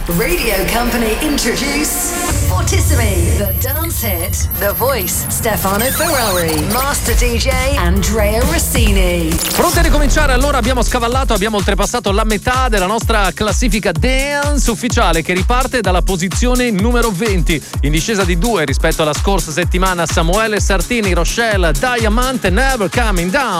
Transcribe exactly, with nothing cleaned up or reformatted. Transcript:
Radio Company introduce Fortissimi, the dance hit, The Voice, Stefano Ferrari, Master D J, Andrea Rossini. Pronti a ricominciare? Allora abbiamo scavallato, abbiamo oltrepassato la metà della nostra classifica dance ufficiale, che riparte dalla posizione numero venti, in discesa di due rispetto alla scorsa settimana. Samuele Sartini, Rochelle, Diamante, Never Coming Down.